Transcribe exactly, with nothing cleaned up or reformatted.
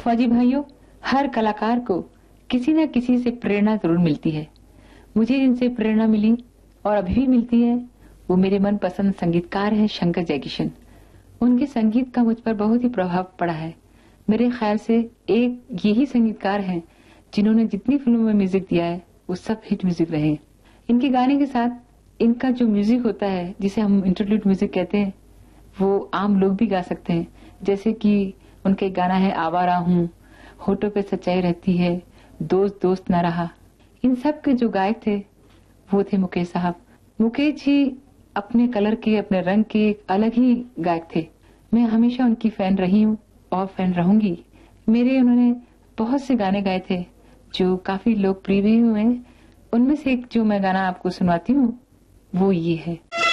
फौजी भाइयों, हर कलाकार को किसी न किसी से प्रेरणा जरूर मिलती है। मुझे जिनसे प्रेरणा मिली और अभी भी मिलती है वो मेरे मनपसंद संगीतकार हैं शंकर जयकिशन। उनके संगीत का मुझ पर बहुत ही प्रभाव पड़ा है। मेरे ख्याल से एक यही संगीतकार हैं जिन्होंने जितनी फिल्मों में म्यूजिक दिया है वो सब हिट म्यूजिक रहे। इनके गाने के साथ इनका जो म्यूजिक होता है जिसे हम इंटरल्यूड म्यूजिक कहते हैं वो आम लोग भी गा सकते हैं। जैसे कि उनके गाना है आवारा हूँ, होठों पे सच्चाई रहती है, दोस्त दोस्त न रहा। इन सब के जो गायक थे वो थे मुकेश साहब। मुकेश जी अपने कलर के, अपने रंग के एक अलग ही गायक थे। मैं हमेशा उनकी फैन रही हूँ और फैन रहूंगी। मेरे उन्होंने बहुत से गाने गाए थे जो काफी लोकप्रिय भी हुए। उनमें से एक जो मैं गाना आपको सुनवाती हूँ वो ये है।